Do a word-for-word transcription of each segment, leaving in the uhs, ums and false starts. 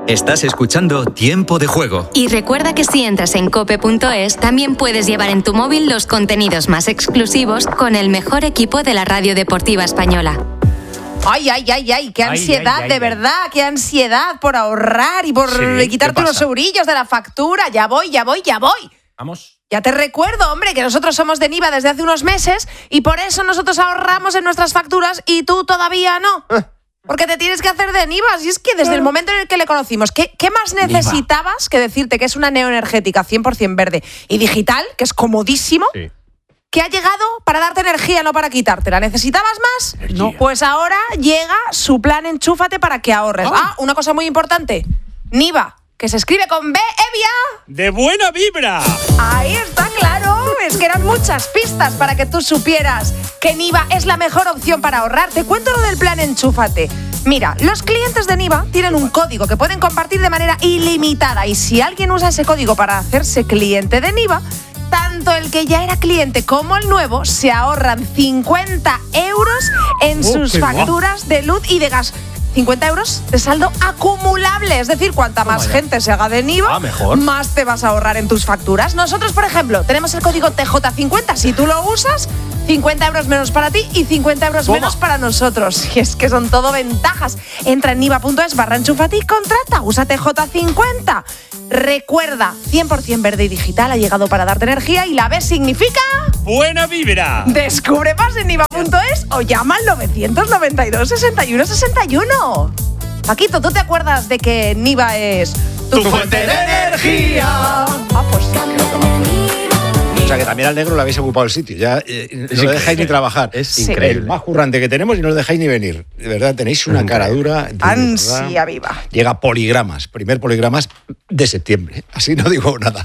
Estás escuchando Tiempo de Juego. Y recuerda que si entras en cope punto es, también puedes llevar en tu móvil los contenidos más exclusivos con el mejor equipo de la radio deportiva española. Ay, ay, ay, ay, qué ansiedad, ay, ay, de ay, verdad, ay. qué ansiedad por ahorrar y por sí, quitarte unos eurillos de la factura. Ya voy, ya voy, ya voy. Vamos. Ya te recuerdo, hombre, que nosotros somos de Niva desde hace unos meses y por eso nosotros ahorramos en nuestras facturas y tú todavía no. Eh. Porque te tienes que hacer de Niva. Y es que desde el momento en el que le conocimos, ¿qué, qué más necesitabas Niva? Que decirte que es una neoenergética cien por ciento verde y digital, que es comodísimo? Sí. Que ha llegado para darte energía, no para quitártela. ¿Necesitabas más? Energía. No. Pues ahora llega su plan Enchúfate para que ahorres. Oh. Ah, una cosa muy importante. Niva, que se escribe con B, Evia. ¡De buena vibra! Ahí está, claro. Es que eran muchas pistas para que tú supieras que Niva es la mejor opción para ahorrar. Te cuento lo del plan Enchúfate. Mira, los clientes de Niva tienen un código que pueden compartir de manera ilimitada. Y si alguien usa ese código para hacerse cliente de Niva, tanto el que ya era cliente como el nuevo se ahorran cincuenta euros en oh, sus facturas de luz y de gas. cincuenta euros de saldo acumulable. Es decir, cuanta más oh, gente se haga de Niva, ah, mejor. más te vas a ahorrar en tus facturas. Nosotros, por ejemplo, tenemos el código T J cincuenta. Si tú lo usas, cincuenta euros menos para ti y cincuenta euros Toma. menos para nosotros. Y es que son todo ventajas. Entra en niva punto es barra enchúfate y contrata. Usa T J cincuenta. Recuerda, cien por ciento verde y digital, ha llegado para darte energía y la B significa... ¡buena vibra! Descubre más en niva punto es o llama al novecientos noventa y dos, sesenta y uno, sesenta y uno. Paquito, ¿tú te acuerdas de que Niva es tu, tu fuente de energía? Ah, pues o sea que también al negro le habéis ocupado el sitio. Ya eh, no le dejáis ni trabajar. Es sí. increíble. El más currante que tenemos y no le dejáis ni venir. De verdad, tenéis una cara dura. Ansia viva. Llega poligramas. Primer poligramas de septiembre. Así no digo nada.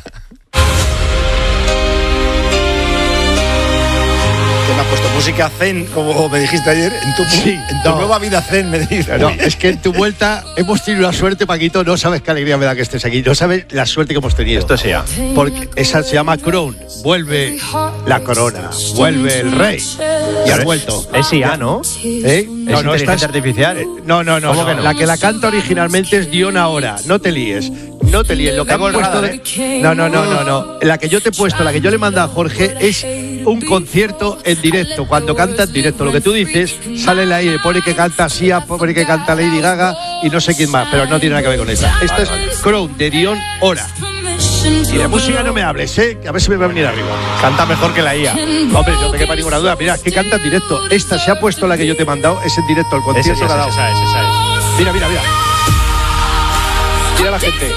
Me has puesto música zen, como me dijiste ayer, en tu, sí, en tu no. nueva vida zen, me dices. No, es que en tu vuelta hemos tenido la suerte, Paquito, no sabes qué alegría me da que estés aquí, no sabes la suerte que hemos tenido. Esto sea. Porque esa se llama Crown, vuelve la corona, vuelve el rey. Y has vuelto. Es I A, ¿no? ¿Eh? No, ¿Es no, inteligencia artificial? Eh, no, no, no, no. Que no. La que la canta originalmente es Dion Ahora, no te líes. No te líes, lo que hago puesto de... No, no, no, no, no. La que yo te he puesto, la que yo le mando a Jorge es un concierto en directo. Cuando canta en directo, lo que tú dices, sale el aire, pone que canta Sia, pone que canta Lady Gaga y no sé quién más, pero no tiene nada que ver con esa. Esta vale, es vale. Crown de Dion Ora. Y de música no me hables, ¿eh? A ver si me va a venir arriba. Canta mejor que la I A. Hombre, no me quepa ninguna duda. Mira, que canta en directo. Esta se ha puesto la que yo te he mandado, es en directo, el concierto. Ese, ese, esa es, esa es. Mira, mira, mira. Mira la gente.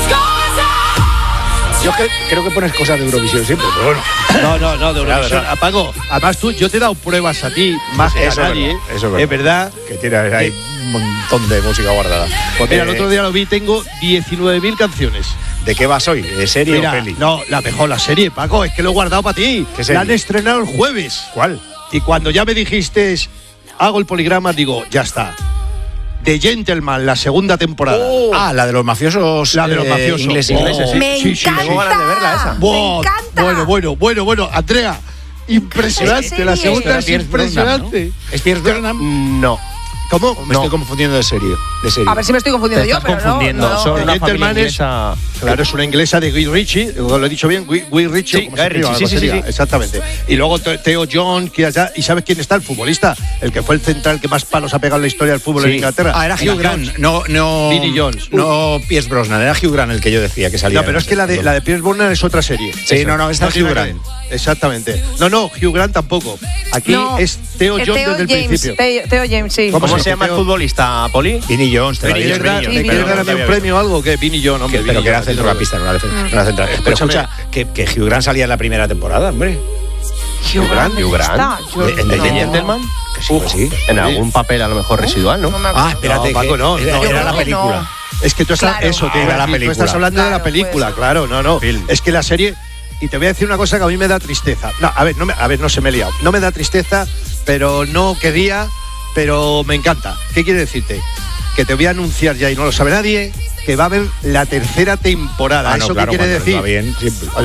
Yo que, creo que pones cosas de Eurovisión siempre, pero bueno. No, no, no, de Eurovisión. Apago. Además, tú, yo te he dado pruebas a ti, más que a nadie. Eso es verdad. Es verdad. Que tienes ahí un montón de música guardada. Pues mira, eh, el otro día lo vi, tengo diecinueve mil canciones. ¿De qué vas hoy? ¿De serie mira, o peli? No, la mejor, la serie, Paco, es que lo he guardado para ti. ¿Qué serie? La han estrenado el jueves. ¿Cuál? Y cuando ya me dijiste, hago el poligrama, digo, ya está. The Gentleman, la segunda temporada. Oh. Ah, la de los mafiosos. La de los eh, mafiosos. ingleses. Oh. ingleses sí. Me sí, sí, encanta. Tengo ganas de verla esa. Wow. Me encanta. Bueno, bueno, bueno, bueno. Andrea, impresionante. La segunda es impresionante. ¿No? ¿Es Pierce Brosnan? No. ¿Cómo? Me no. estoy confundiendo de serie, de serie. A ver si me estoy confundiendo Te yo, estás pero confundiendo. no. no. Son una Gentleman familia es, inglesa. claro, es una inglesa de Guy Ritchie, lo he dicho bien, Guy, Guy Ritchie. Sí, ¿cómo Guy se Ritchie, escribe? sí, sí, Sería, sí, sí. Exactamente. Y luego Theo John, que allá, ¿y sabes quién está? El futbolista, el que fue el central que más palos ha pegado en la historia del fútbol Sí. en Inglaterra. Ah, era Hugh Grant, no, no. Vinnie Jones. No Pierce Brosnan, era Hugh Grant el que yo decía que salía. No, pero es que la de, la de Pierce Brosnan es otra serie. Sí, Eso. no, no, esta no es tiene Hugh nada que Grant. ver. Exactamente. No, no, Hugh Grant tampoco. Aquí No, es Theo John Theo desde el James, principio. Theo, Theo James, sí. ¿Cómo, ¿Cómo se se llama el Theo? futbolista, Poli? Vinnie Jones, te lo ¿Me digo. quieres dar, Vinnie ¿me Jones, quieres no, dar no un te premio o algo? ¿Qué? Vinnie John, hombre. Pero Vinnie que era John, centrocampista, no era defensa. No era central. Pero escucha, que, que Hugh Grant salía en la primera temporada, hombre. Hugh Grant. Hugh Grant. Está, yo- De- en ¿De no. Gentleman? Que sí, pues sí. En algún papel a lo mejor residual, ¿no? No me acuerdo. Ah, espérate, No, Paco, que no, era, no, era yo la creo que película. no. Es que tú estás, Claro. eso, te Ah, iba a era la decir, tú estás película. hablando de la Claro, película, pues. claro, no, no. Film. Es que la serie, y te voy a decir una cosa que a mí me da tristeza. No, a ver, no me, a ver, no se me he liado. No me da tristeza, pero no quería, pero me encanta. ¿Qué quiere decirte? Que te voy a anunciar ya, y no lo sabe nadie, que va a haber la tercera temporada. Ah, no, ¿Eso claro, qué quiere cuando les decir? va bien, siempre. Oh, no,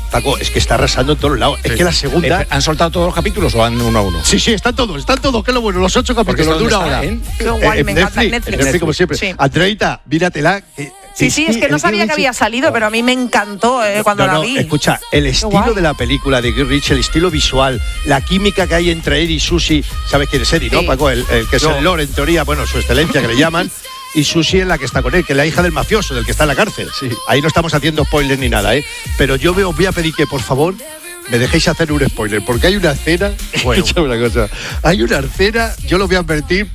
Paco, es que está arrasando en todos lados. Sí. Es que la segunda... ¿Han soltado todos los capítulos o van uno a uno? Sí, sí, están todos, están todos, que es lo bueno, los ocho capítulos de una hora. ¿Eh? Qué guay, eh, me encanta Netflix. Netflix, Netflix, como siempre. Sí. Andreita, míratela. Eh, Sí, sí, es que no sabía que había salido, pero a mí me encantó eh, cuando no, no, la vi. Escucha, el estilo de la película de Guy Ritchie, el estilo visual, la química que hay entre Eddie y Susie, ¿sabes quién es Eddie, sí. no, Paco? El, el que es no. el Lord, en teoría, bueno, su excelencia que le llaman, y Susie es la que está con él, que es la hija del mafioso, del que está en la cárcel. Sí. Ahí no estamos haciendo spoilers ni nada, ¿eh? Pero yo os voy a pedir que, por favor, me dejéis hacer un spoiler, porque hay una escena, bueno. una cosa, hay una escena, yo lo voy a advertir,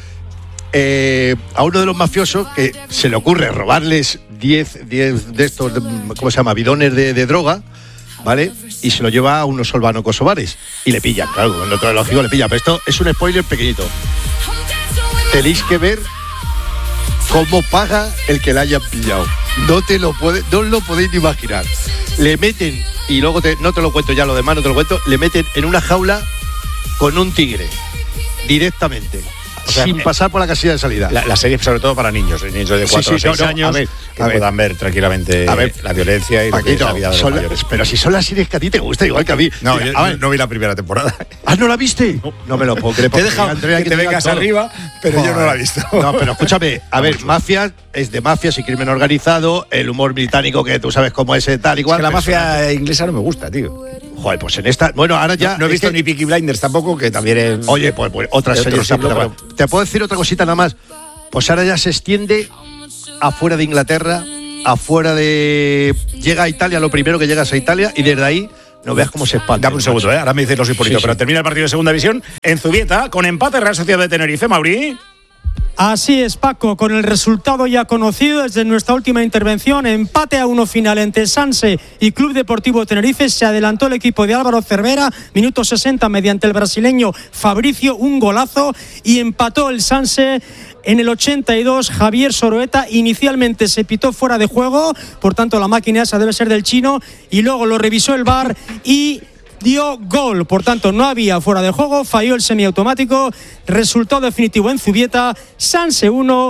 eh, a uno de los mafiosos que se le ocurre robarles diez de estos, ¿cómo se llama? Bidones de, de droga, ¿vale? Y se lo lleva a unos solvano-kosovares y le pillan, claro, en otro lógico le pilla, pero esto es un spoiler pequeñito. Tenéis que ver cómo paga el que la hayan pillado. No te lo puede, no lo podéis ni imaginar. Le meten, y luego te, no te lo cuento ya lo demás, no te lo cuento, le meten en una jaula con un tigre, directamente. O sea, sin pasar por la casilla de salida. La, la serie sobre todo para niños, niños de cuatro o seis años, a ver, que a puedan ver, ver tranquilamente a ver, la violencia y Paquito, lo que es la vida de los mayores. Pero si son las series que a ti te gusta, igual que a mí. No, Mira, yo, a ver, no vi la primera temporada. ¿Ah, no la viste? No, no me lo puedo creer. Te he dejado Andrea, que, que te, te vengas todo. arriba, pero Joder. yo no la he visto. No, pero escúchame, a ver, Mafia es de mafias y crimen organizado, el humor británico que tú sabes cómo es tal igual. Es que la mafia inglesa no me gusta, tío. Joder, pues en esta... Bueno, ahora ya... No, no he visto que, ni Peaky Blinders tampoco, que también es... Oye, pues, pues otra serie... Siglo, ¿te puedo decir otra cosita nada más? Pues ahora ya se extiende afuera de Inglaterra, afuera de... Llega a Italia, lo primero que llegas a Italia, y desde ahí no veas cómo se expande. Dame un segundo, ¿eh? Ahora me dices los hipólitos, sí, pero sí. termina el partido de segunda división en Zubieta, con empate Real Sociedad de Tenerife, Mauri. Así es, Paco, con el resultado ya conocido desde nuestra última intervención, empate a uno final entre Sanse y Club Deportivo Tenerife. Se adelantó el equipo de Álvaro Cervera, minuto sesenta, mediante el brasileño Fabricio, un golazo, y empató el Sanse en el ochenta y dos, Javier Soroeta. Inicialmente se pitó fuera de juego, por tanto la máquina esa debe ser del chino, y luego lo revisó el V A R y dio gol, por tanto no había fuera de juego, falló el semiautomático. Resultado definitivo en Zubieta, Sanse uno,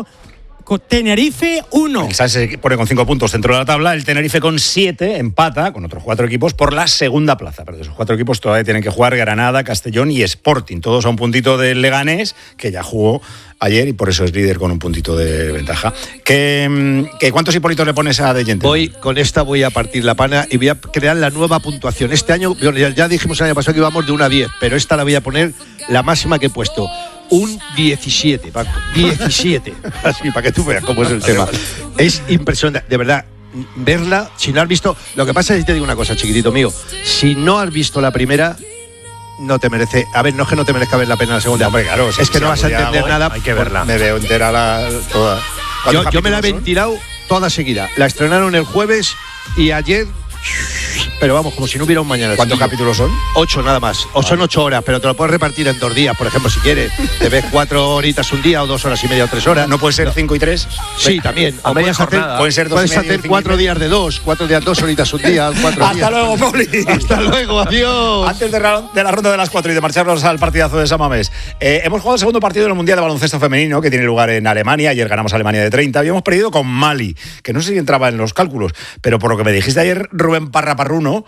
Tenerife uno. El Sanse pone con cinco puntos dentro de la tabla, el Tenerife con siete empata con otros cuatro equipos por la segunda plaza, pero de esos cuatro equipos todavía tienen que jugar Granada, Castellón y Sporting, todos a un puntito del Leganés, que ya jugó ayer y por eso es líder con un puntito de ventaja. ¿Qué, qué, ¿Cuántos hipólitos le pones a De Gentleman? Voy, con esta voy a partir la pana y voy a crear la nueva puntuación. Este año, ya, ya dijimos el año pasado que íbamos de una a diez, pero esta la voy a poner la máxima que he puesto. Un diecisiete, Paco. diecisiete. Así, para que tú veas cómo es el tema. Es impresionante, de verdad. Verla, si no has visto... Lo que pasa es que te digo una cosa, chiquitito mío. Si no has visto la primera... No te merece, a ver, no es que no te merezca ver la pena la segunda, hombre, claro, es que no vas a entender hago, nada. Hay que verla. Me veo entera la, toda. Yo, yo me la he ventilado toda seguida. La estrenaron el jueves y ayer, pero vamos, como si no hubiera un mañana. ¿Cuántos capítulos son? Ocho nada más. O vale. Son ocho horas, pero te lo puedes repartir en dos días, por ejemplo, si quieres. Te ves cuatro horitas un día o dos horas y media o tres horas. ¿No puede ser cinco y tres? Sí, también. O puedes hacer, pueden ser dos puedes y media, hacer cuatro días de dos, cuatro días, dos horitas un día, cuatro Hasta días. luego, Poli. Hasta luego, adiós. Antes de, la, de la ronda de las cuatro y de marcharnos al partidazo de San Mamés, eh, hemos jugado el segundo partido del Mundial de Baloncesto Femenino, que tiene lugar en Alemania. Ayer ganamos a Alemania de treinta. Habíamos perdido con Mali, que no sé si entraba en los cálculos, pero por lo que me dijiste ayer, Rubén Parraparruno,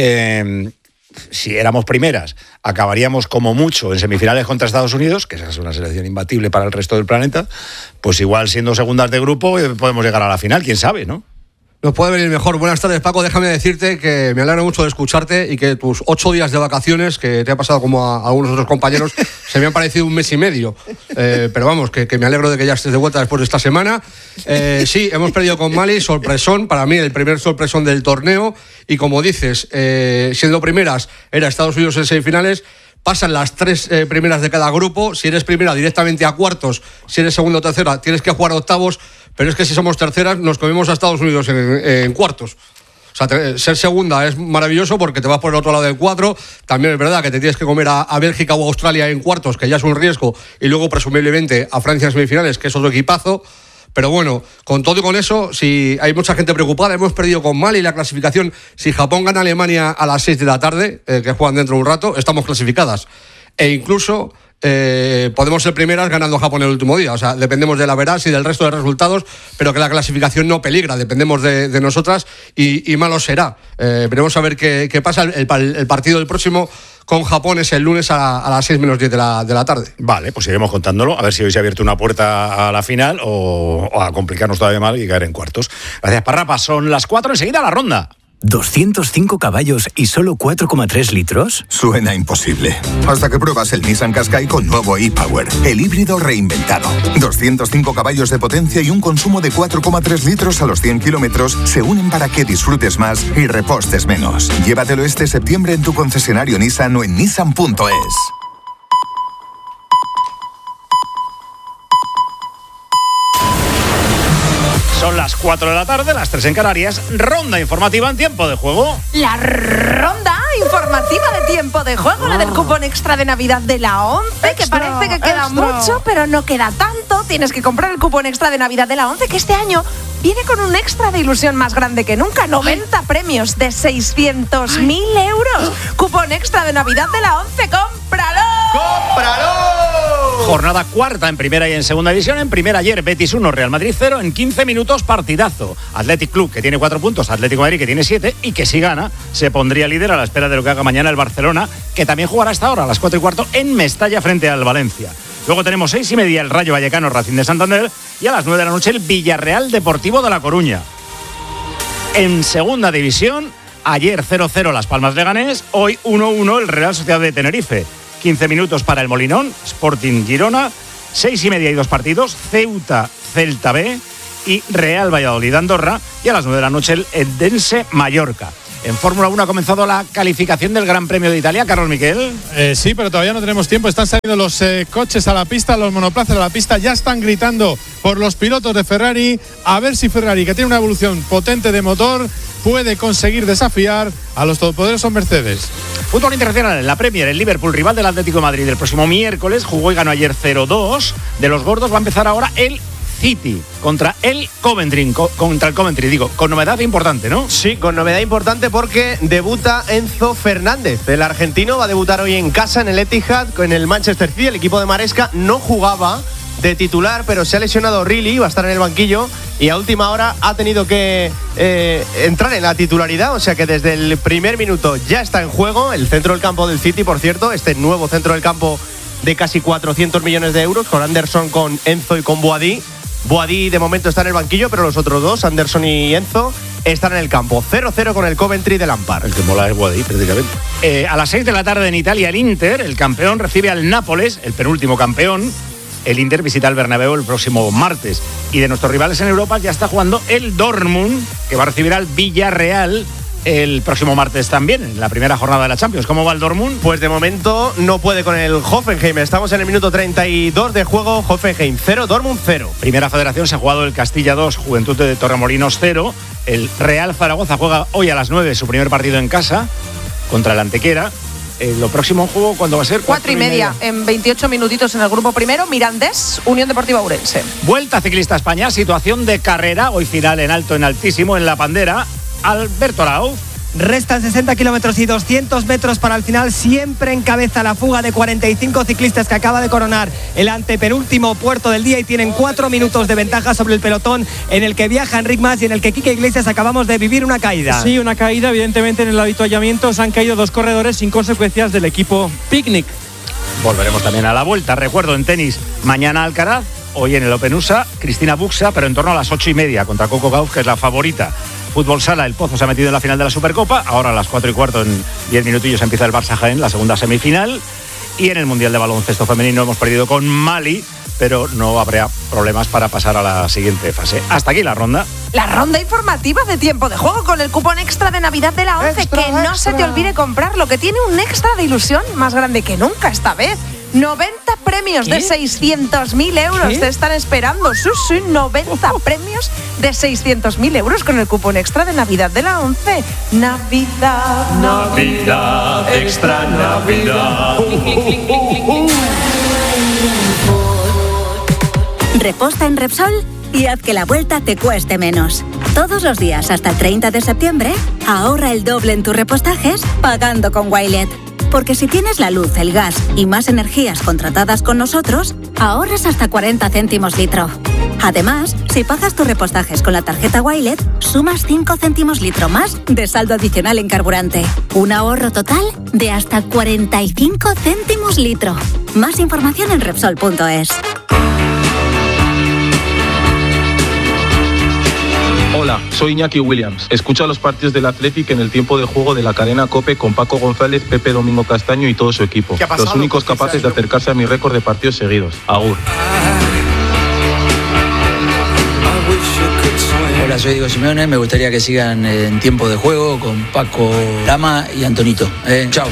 eh, si éramos primeras, acabaríamos como mucho en semifinales contra Estados Unidos, que esa es una selección imbatible para el resto del planeta. Pues igual siendo segundas de grupo podemos llegar a la final, quién sabe, ¿no? Nos puede venir mejor. Buenas tardes, Paco. Déjame decirte que me alegro mucho de escucharte y que tus ocho días de vacaciones, que te ha pasado como a algunos otros compañeros, se me han parecido un mes y medio. Eh, pero vamos, que, que me alegro de que ya estés de vuelta después de esta semana. Eh, sí, hemos perdido con Mali, sorpresón, para mí el primer sorpresón del torneo. Y como dices, eh, siendo primeras, era Estados Unidos en semifinales. Pasan las tres eh, primeras de cada grupo. Si eres primera, directamente a cuartos. Si eres segunda o tercera, tienes que jugar a octavos. Pero es que si somos terceras, nos comemos a Estados Unidos en, en cuartos. O sea, te, ser segunda es maravilloso porque te vas por el otro lado del cuadro. También es verdad que te tienes que comer a, a Bélgica o a Australia en cuartos, que ya es un riesgo. Y luego, presumiblemente, a Francia en semifinales, que es otro equipazo. Pero bueno, con todo y con eso, si hay mucha gente preocupada, hemos perdido con Mali la clasificación. Si Japón gana a Alemania a las seis de la tarde, eh, que juegan dentro de un rato, estamos clasificadas. E incluso eh, podemos ser primeras ganando a Japón el último día. O sea, dependemos de la veraz y del resto de resultados, pero que la clasificación no peligra, dependemos de, de nosotras y, y malo será. Eh, veremos a ver qué, qué pasa. El, el, el partido del próximo con Japón es el lunes a, a las seis menos diez de la, de la tarde. Vale, pues iremos contándolo, a ver si hoy se ha abierto una puerta a la final o, o a complicarnos todavía más y caer en cuartos. Gracias, Parrapa. Son las cuatro, enseguida la ronda. ¿doscientos cinco caballos y solo cuatro coma tres litros? Suena imposible. Hasta que pruebas el Nissan Qashqai con nuevo e-Power, el híbrido reinventado. doscientos cinco caballos de potencia y un consumo de cuatro coma tres litros a los cien kilómetros se unen para que disfrutes más y repostes menos. Llévatelo este septiembre en tu concesionario Nissan o en nissan punto es. Son las cuatro de la tarde, las tres en Canarias. Ronda informativa en tiempo de juego. La ronda informativa de tiempo de juego, oh. la del cupón extra de Navidad de la ONCE, extra, que parece que queda extra. mucho, pero no queda tanto. Tienes que comprar el cupón extra de Navidad de la ONCE, que este año viene con un extra de ilusión más grande que nunca. noventa Ay. premios de seiscientos mil euros. Cupón extra de Navidad de la ONCE. ¡Cómpralo! ¡Cómpralo! Jornada cuarta en primera y en segunda división. En primera ayer Betis uno, Real Madrid cero. En quince minutos partidazo. Athletic Club, que tiene cuatro puntos, Atlético de Madrid, que tiene siete, y que si gana se pondría líder a la espera de lo que haga mañana el Barcelona, que también jugará hasta ahora a las cuatro y cuarto en Mestalla frente al Valencia. Luego tenemos seis y media el Rayo Vallecano Racing de Santander y a las nueve de la noche el Villarreal Deportivo de La Coruña. En segunda división, ayer cero cero Las Palmas Leganés, hoy uno uno el Real Sociedad de Tenerife. quince minutos para el Molinón, Sporting Girona, seis y media y dos partidos, Ceuta Celta B y Real Valladolid Andorra, y a las nueve de la noche el Edense Mallorca. En Fórmula uno ha comenzado la calificación del Gran Premio de Italia, Carlos Miquel. Eh, sí, pero todavía no tenemos tiempo. Están saliendo los eh, coches a la pista, los monoplazas a la pista. Ya están gritando por los pilotos de Ferrari. A ver si Ferrari, que tiene una evolución potente de motor, puede conseguir desafiar a los todopoderosos Mercedes. Fútbol internacional en la Premier. El Liverpool, rival del Atlético de Madrid el próximo miércoles, jugó y ganó ayer cero dos. De los gordos va a empezar ahora el City contra el Coventry, contra el Coventry, digo, con novedad importante, ¿no? Sí, con novedad importante porque debuta Enzo Fernández. El argentino va a debutar hoy en casa en el Etihad con el Manchester City. El equipo de Maresca no jugaba de titular, pero se ha lesionado Riley, va a estar en el banquillo y a última hora ha tenido que eh, entrar en la titularidad, o sea que desde el primer minuto ya está en juego el centro del campo del City, por cierto, este nuevo centro del campo de casi cuatrocientos millones de euros, con Anderson, con Enzo y con Boadí. Boadí de momento está en el banquillo, pero los otros dos, Anderson y Enzo, están en el campo. cero cero con el Coventry de Lampard. El que mola es Boadí, prácticamente. Eh, a las seis de la tarde en Italia, el Inter, el campeón, recibe al Nápoles, el penúltimo campeón. El Inter visita el Bernabéu el próximo martes. Y de nuestros rivales en Europa ya está jugando el Dortmund, que va a recibir al Villarreal el próximo martes también, en la primera jornada de la Champions. ¿Cómo va el Dortmund? Pues de momento no puede con el Hoffenheim. Estamos en el minuto treinta y dos de juego. Hoffenheim cero, Dortmund cero. Primera Federación se ha jugado el Castilla dos, Juventud de Torremolinos cero. El Real Zaragoza juega hoy a las nueve su primer partido en casa contra el Antequera. Eh, lo próximo juego, ¿cuándo va a ser? Cuatro y media, en veintiocho minutitos en el grupo primero. Mirandés, Unión Deportiva Ourense. Vuelta Ciclista España, situación de carrera. Hoy final en alto, en altísimo, en la Pandera. Alberto Arauz. Restan sesenta kilómetros y doscientos metros para el final. Siempre encabeza la fuga de cuarenta y cinco ciclistas que acaba de coronar el antepenúltimo puerto del día y tienen cuatro minutos de ventaja sobre el pelotón en el que viaja Enric Mas y en el que Quique Iglesias acabamos de vivir una caída. Sí, una caída. Evidentemente en el avituallamiento se han caído dos corredores sin consecuencias del equipo Picnic. Volveremos también a la vuelta. Recuerdo en tenis, mañana Alcaraz, hoy en el Open U S A, Cristina Buxa, pero en torno a las ocho y media contra Coco Gauff, que es la favorita. Fútbol Sala, el Pozo se ha metido en la final de la Supercopa. Ahora a las cuatro y cuarto, en diez minutillos, empieza el Barça Jaén, la segunda semifinal. Y en el Mundial de Baloncesto Femenino hemos perdido con Mali, pero no habrá problemas para pasar a la siguiente fase. Hasta aquí la ronda. La ronda informativa de tiempo de juego con el cupón extra de Navidad de la ONCE. Extra, que no extra. Se te olvide comprarlo, que tiene un extra de ilusión más grande que nunca esta vez. noventa premios ¿Qué? de seiscientos mil euros ¿Qué? Te están esperando. Sí, sí, noventa premios de seiscientos mil euros con el cupón extra de Navidad de la ONCE. Navidad, Navidad, extra Navidad. Reposta en Repsol y haz que la vuelta te cueste menos. Todos los días hasta el treinta de septiembre, ahorra el doble en tus repostajes pagando con Wilet. Porque si tienes la luz, el gas y más energías contratadas con nosotros, ahorras hasta cuarenta céntimos litro. Además, si pagas tus repostajes con la tarjeta Wilet, sumas cinco céntimos litro más de saldo adicional en carburante. Un ahorro total de hasta cuarenta y cinco céntimos litro. Más información en Repsol punto es. Hola, soy Iñaki Williams. Escucha los partidos del Athletic en el tiempo de juego de la cadena COPE con Paco González, Pepe Domingo Castaño y todo su equipo. Los únicos capaces de acercarse a mi récord de partidos seguidos. Agur. Hola, soy Diego Simeone. Me gustaría que sigan en tiempo de juego con Paco, Lama y Antonito. Eh, chao.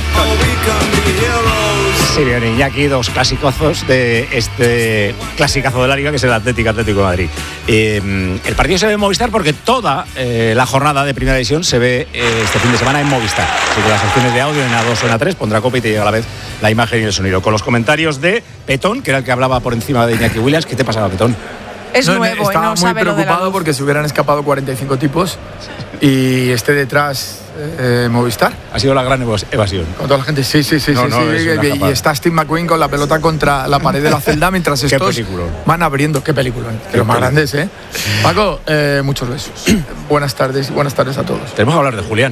Simeone, Iñaki, dos clasicazos de este clasicazo de la Liga, que es el Atlético Atlético de Madrid. Eh, el partido se ve en Movistar porque toda eh, la jornada de Primera División se ve eh, este fin de semana en Movistar. Así que las opciones de audio en A dos o en A tres pondrá COPE y te llega a la vez la imagen y el sonido. Con los comentarios de Petón, que era el que hablaba por encima de Iñaki Williams. ¿Qué te pasaba, Petón? Es no, nuevo, estaba no muy sabe lo de la preocupado luz. porque se hubieran escapado cuarenta y cinco tipos y esté detrás eh, Movistar. Ha sido la gran evasión. Con toda la gente, sí, sí, sí, no, sí, no, sí. Y, y está Steve McQueen con la pelota contra la pared de la celda mientras estos van abriendo. Qué película, que los más grandes, ¿eh? Paco, eh, muchos besos. Buenas tardes y buenas tardes a todos. Tenemos que hablar de Julián.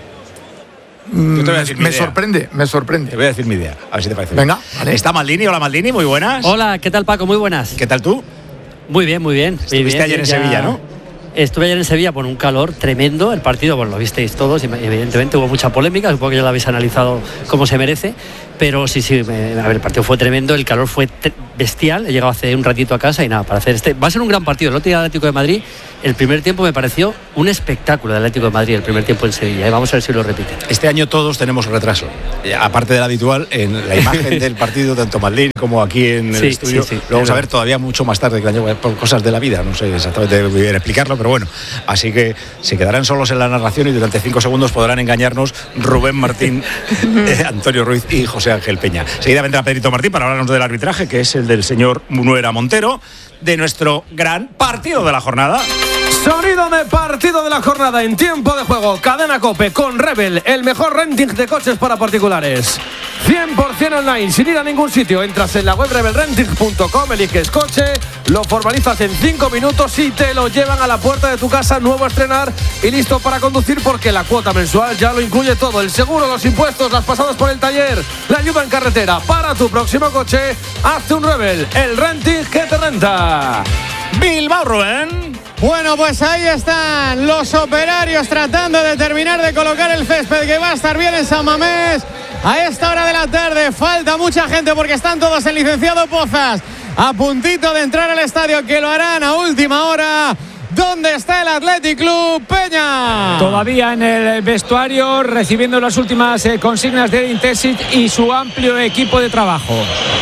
Mm, Yo te voy a decir mi me idea. sorprende, me sorprende. Te voy a decir mi idea, a ver si te parece. Venga, vale. Está Maldini. Hola, Maldini, muy buenas. Hola, ¿qué tal, Paco? Muy buenas. ¿Qué tal tú? Muy bien, muy bien. Estuviste muy bien. ayer en Ya... Sevilla, ¿no? Estuve ayer en Sevilla por un calor tremendo. El partido, bueno, lo visteis todos. Evidentemente hubo mucha polémica. Supongo que ya lo habéis analizado como se merece. Pero sí, sí, me, a ver, el partido fue tremendo. El calor fue bestial. He llegado hace un ratito a casa y nada, para hacer este. Va a ser un gran partido. El otro día del Atlético de Madrid, el primer tiempo me pareció un espectáculo del Atlético de Madrid, el primer tiempo en Sevilla. ¿eh? Vamos a ver si lo repite. Este año todos tenemos retraso. Aparte del habitual, en la imagen del partido, tanto Maldini como aquí en el Sí, estudio, sí, sí, lo vamos a pero- ver todavía mucho más tarde que el año, por cosas de la vida. No sé exactamente muy bien explicarlo, pero bueno. Así que se quedarán solos en la narración y durante cinco segundos podrán engañarnos Rubén Martín, eh, Antonio Ruiz y José Ángel Peña. Seguida vendrá Pedrito Martín para hablarnos del arbitraje, que es el del señor Munuera Montero, de nuestro gran partido de la jornada. Sonido de partido de la jornada en tiempo de juego. Cadena COPE con Rebel, el mejor renting de coches para particulares. cien por ciento online, sin ir a ningún sitio. Entras en la web rebel renting punto com, eliges coche, lo formalizas en cinco minutos y te lo llevan a la puerta de tu casa, nuevo a estrenar y listo para conducir, porque la cuota mensual ya lo incluye todo. El seguro, los impuestos, las pasadas por el taller, la ayuda en carretera. Para tu próximo coche, hazte un Rebel, el renting que te renta. Bilbao, Rubén. Bueno, pues ahí están los operarios tratando de terminar de colocar el césped, que va a estar bien en San Mamés. A esta hora de la tarde falta mucha gente porque están todos en Licenciado Pozas a puntito de entrar al estadio, que lo harán a última hora. ¿Dónde está el Athletic Club, Peña? Todavía en el vestuario, recibiendo las últimas eh, consignas de Intesit y su amplio equipo de trabajo.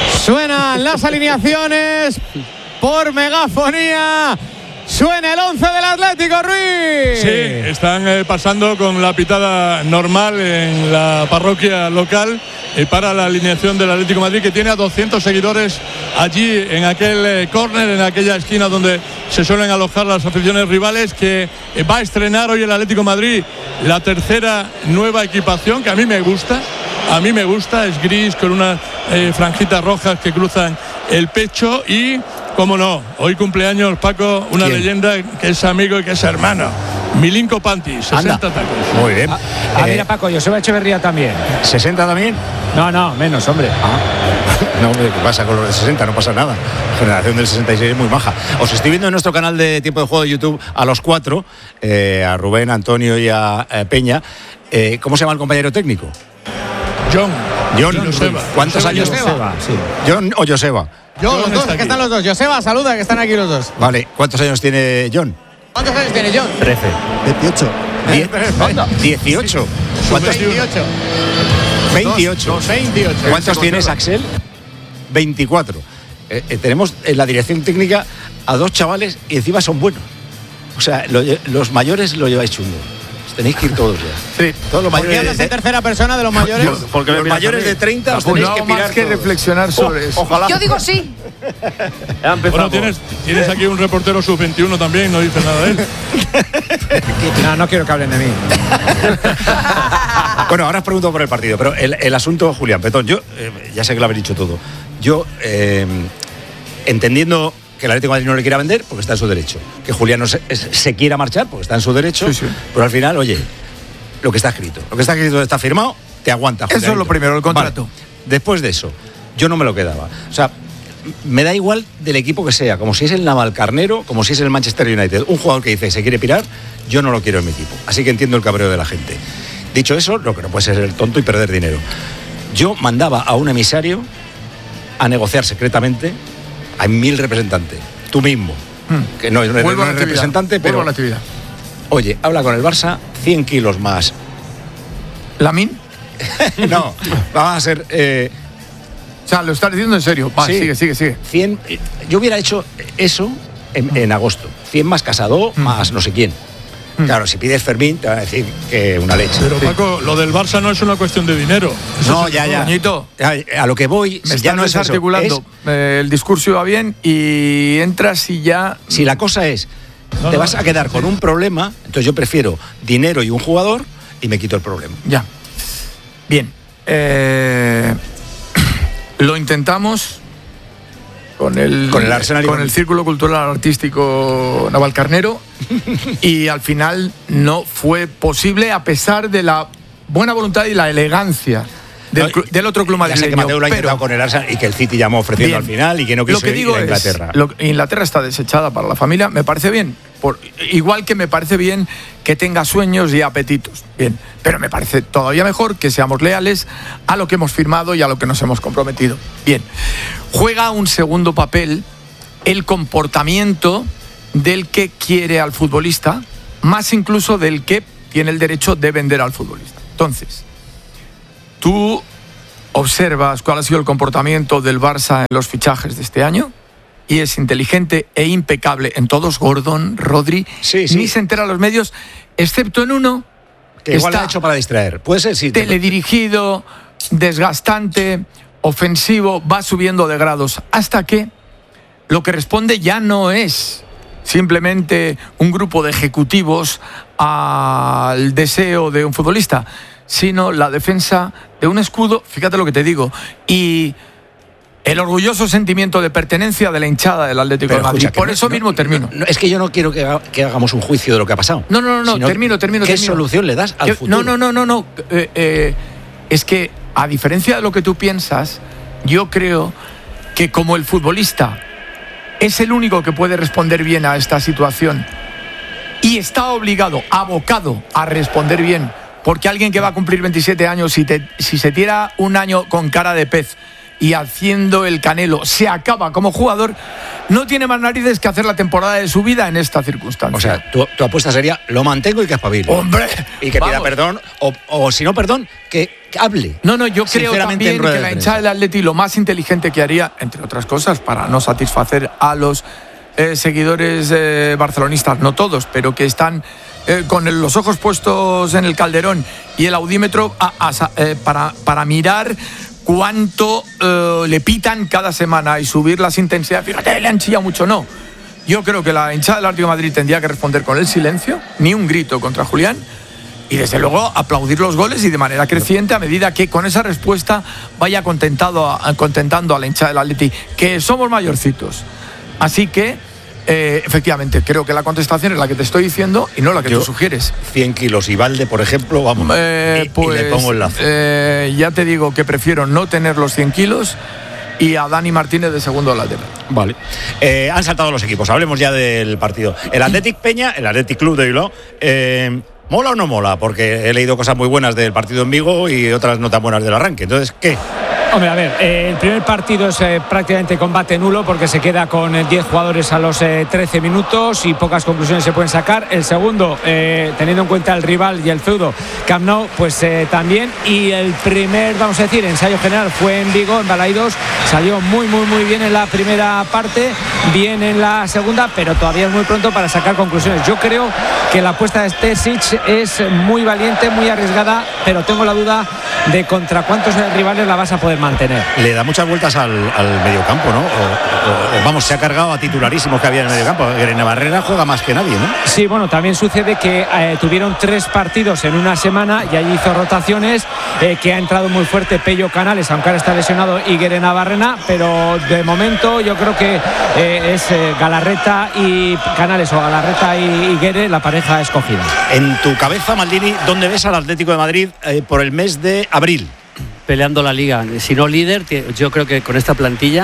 Suenan las alineaciones por megafonía. Suena el once del Atlético, Ruiz. Sí, están eh, pasando con la pitada normal en la parroquia local eh, para la alineación del Atlético de Madrid, que tiene a doscientos seguidores allí en aquel eh, córner, en aquella esquina donde se suelen alojar las aficiones rivales, que eh, va a estrenar hoy el Atlético de Madrid la tercera nueva equipación, que a mí me gusta. A mí me gusta, es gris con unas eh, franjitas rojas que cruzan el pecho y, cómo no, hoy cumpleaños, Paco, una ¿Quién? leyenda que es amigo y que es hermano. Milinko Panti, sesenta tacos. Muy bien. Ah, ah, Eh, mira, Paco, Joseba Echeverría también. ¿sesenta también? No, no, menos, hombre. No, hombre, ¿qué pasa con los de sesenta? No pasa nada. La generación del sesenta y seis es muy maja. Os estoy viendo en nuestro canal de Tiempo de Juego de YouTube a los cuatro, eh, a Rubén, a Antonio y a eh, Peña. Eh, ¿Cómo se llama el compañero técnico? John. John. John Joseba. ¿Cuántos Joseba, años? Joseba, sí. John o Joseba. Yo, los dos, que están los dos. Joseba, saluda, que están aquí los dos. Vale, ¿cuántos años tiene John? ¿Cuántos años tiene John? trece. veintiocho. dieciocho. ¿Cuántos? veintiocho. veintiocho. Dos, dos, veintiocho. ¿Cuántos tienes, Axel? veinticuatro. Eh, eh, tenemos en la dirección técnica a dos chavales y encima son buenos. O sea, lo- los mayores lo lleváis chungo. Tenéis que ir todos ya. Sí. Todos los ¿Por qué mayores hablas de, en tercera persona de los mayores? porque los mayores de treinta os tenéis No que hago más pirar que todos. reflexionar sobre eso. Ojalá. Yo digo sí. Bueno, tienes, tienes aquí un reportero sub veintiuno también, no dice nada de él. No, no quiero que hablen de mí. Bueno, ahora os pregunto por el partido, pero el, el asunto, Julián Petón, yo eh, ya sé que lo habéis dicho todo. Yo, eh, entendiendo que el Atlético de Madrid no le quiera vender, porque está en su derecho. Que Julián no se, se quiera marchar, porque está en su derecho. Sí, sí. Pero al final, oye, lo que está escrito, lo que está escrito está firmado, te aguanta. Julián. Eso es lo primero, el contrato. Vale. Después de eso, yo no me lo quedaba. O sea, me da igual del equipo que sea, como si es el Navalcarnero, como si es el Manchester United. Un jugador que dice que se quiere pirar, yo no lo quiero en mi equipo. Así que entiendo el cabreo de la gente. Dicho eso, lo que no puede ser el tonto y perder dinero. Yo mandaba a un emisario a negociar secretamente. Hay mil representantes. Tú mismo, hmm. que no, no, no eres representante, pero... Vuelvo a la actividad. Oye, habla con el Barça, cien kilos más. ¿Lamin? No, vamos a ser... Eh, o sea, lo estás diciendo en serio. Va, sí, sigue, sigue, sigue. cien, yo hubiera hecho eso en, en agosto. cien más Casado, hmm. más no sé quién. Claro, si pides Fermín, te van a decir que una leche. Pero Paco, lo del Barça no es una cuestión de dinero. Eso no, ya, ya. Coñito, a, a lo que voy, me ya no es articulando. Es, eh, el discurso va bien y entras y ya. Si la cosa es, no, te no, vas a quedar sí. con un problema, entonces yo prefiero dinero y un jugador y me quito el problema. Ya. Bien. Eh, lo intentamos. Con el, con el Arsenal y con con el Círculo Cultural Artístico Navalcarnero y al final no fue posible a pesar de la buena voluntad y la elegancia del, no, del otro club madrileño. Ya sé que Mateo lo ha intentado con el Arsenal y que el City llamó ofreciendo bien. Al final y que no quiso lo que ir digo a Inglaterra. Es, lo, Inglaterra está desechada para la familia, me parece bien. Por, igual que me parece bien que tenga sueños y apetitos. Bien, pero me parece todavía mejor que seamos leales a lo que hemos firmado y a lo que nos hemos comprometido. Bien, juega un segundo papel el comportamiento del que quiere al futbolista, más incluso del que tiene el derecho de vender al futbolista. Entonces, tú observas cuál ha sido el comportamiento del Barça en los fichajes de este año y es inteligente e impecable en todos. Gordon, Rodri, sí, sí. ni se entera a los medios, excepto en uno que igual lo ha hecho para distraer. Puede ser, sí. Teledirigido, desgastante, ofensivo, va subiendo de grados hasta que lo que responde ya no es simplemente un grupo de ejecutivos al deseo de un futbolista, sino la defensa de un escudo, fíjate lo que te digo, y el orgulloso sentimiento de pertenencia de la hinchada del Atlético de Madrid. Por no, eso mismo no, termino. No, es que yo no quiero que, que hagamos un juicio de lo que ha pasado. No, no, no, no termino, termino. ¿Qué termino. solución le das al ¿Qué? futuro? No, no, no, no, no. Eh, eh, es que, a diferencia de lo que tú piensas, yo creo que como el futbolista es el único que puede responder bien a esta situación y está obligado, abocado a responder bien, porque alguien que va a cumplir veintisiete años, si, te, si se tira un año con cara de pez y haciendo el Canelo se acaba como jugador, no tiene más narices que hacer la temporada de su vida en esta circunstancia. O sea, tu, tu apuesta sería, lo mantengo y que espabile. ¡Hombre! Y que vamos. pida perdón, o, o si no perdón, que, que hable. No, no, yo creo también que la hinchada del Atleti lo más inteligente que haría, entre otras cosas, para no satisfacer a los eh, seguidores eh, barcelonistas, no todos, pero que están eh, con el, los ojos puestos en el Calderón y el audímetro a, a, eh, para, para mirar cuánto eh, le pitan cada semana y subir las intensidades. Fíjate, le han chillado mucho, no. Yo creo que la hinchada del Atlético de Madrid tendría que responder con el silencio, ni un grito contra Julián, y desde luego aplaudir los goles y de manera creciente a medida que con esa respuesta vaya contentado a, contentando a la hinchada del Atleti, que somos mayorcitos. Así que, eh, efectivamente, creo que la contestación es la que te estoy diciendo y no la que Yo, tú sugieres. cien kilos y Valde, por ejemplo, vamos, eh, y, pues, y le pongo el lazo. Eh, ya te digo que prefiero no tener los cien kilos y a Dani Martínez de segundo lateral. Vale. Eh, han saltado los equipos, hablemos ya del partido. El Athletic Peña, el Athletic Club de Bilbao, eh, ¿mola o no mola? Porque he leído cosas muy buenas del partido en Vigo y otras no tan buenas del arranque. Entonces, ¿qué? Hombre, a ver, eh, el primer partido es eh, prácticamente combate nulo porque se queda con eh, diez jugadores a los eh, trece minutos y pocas conclusiones se pueden sacar. El segundo, eh, teniendo en cuenta el rival y el feudo, Camp Nou, pues eh, también. Y el primer, vamos a decir, ensayo general fue en Vigo, en Balaidos. Salió muy, muy, muy bien en la primera parte, bien en la segunda, pero todavía es muy pronto para sacar conclusiones. Yo creo que la apuesta de Terzic es muy valiente, muy arriesgada, pero tengo la duda de contra cuántos rivales la vas a poder mantener. Le da muchas vueltas al, al mediocampo, ¿no? O, o, o, vamos, se ha cargado a titularísimos que había en el mediocampo. Grena Barrera juega más que nadie, ¿no? Sí, bueno, también sucede que eh, tuvieron tres partidos en una semana y allí hizo rotaciones, eh, que ha entrado muy fuerte Pello Canales, aunque ahora está lesionado, y Grena Barrena, pero de momento yo creo que eh, es eh, Galarreta y Canales o Galarreta y, y Guere la pareja escogida. En tu cabeza, Maldini, ¿dónde ves al Atlético de Madrid eh, por el mes de abril? Peleando la liga, si no líder, yo creo que con esta plantilla,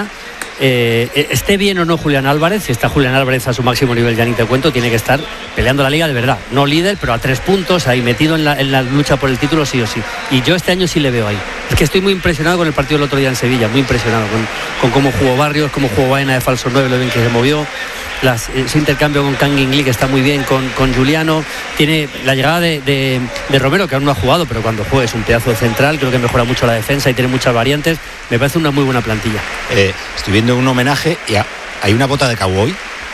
eh, esté bien o no Julián Álvarez, si está Julián Álvarez a su máximo nivel, ya ni te cuento, tiene que estar peleando la liga de verdad, no líder, pero a tres puntos, ahí metido en la, en la lucha por el título sí o sí, y yo este año sí le veo ahí. Es que estoy muy impresionado con el partido del otro día en Sevilla, muy impresionado con, con cómo jugó Barrios, cómo jugó Baena de falso nueve, lo bien que se movió. Las, ese intercambio con Kangin Lee, que está muy bien, con, con Juliano, tiene la llegada de, de, de Romero, que aún no ha jugado, pero cuando juegue es un pedazo de central, creo que mejora mucho la defensa y tiene muchas variantes, me parece una muy buena plantilla. Eh, estoy viendo un homenaje y a, hay una bota de cowboy.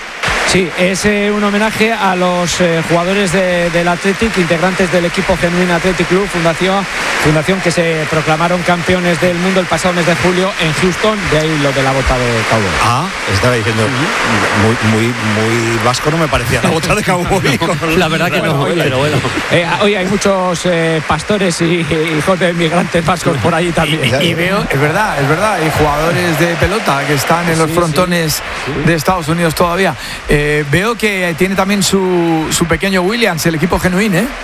Sí, es eh, un homenaje a los eh, jugadores de, del Athletic, integrantes del equipo Genuine Athletic Club, fundación, fundación que se proclamaron campeones del mundo el pasado mes de julio en Houston, de ahí lo de la bota de cowboy. Ah, estaba diciendo, uh-huh. muy, muy, muy vasco no me parecía la bota de cowboy. La verdad que no, oye, pero bueno. Eh, hoy hay muchos eh, pastores y hijos de migrantes vascos por ahí también. Y, y veo, es verdad, es verdad, hay jugadores de pelota que están en los sí, frontones sí. de Estados Unidos todavía. Eh, Eh, veo que tiene también su, su pequeño Williams, el equipo Genuine, ¿eh?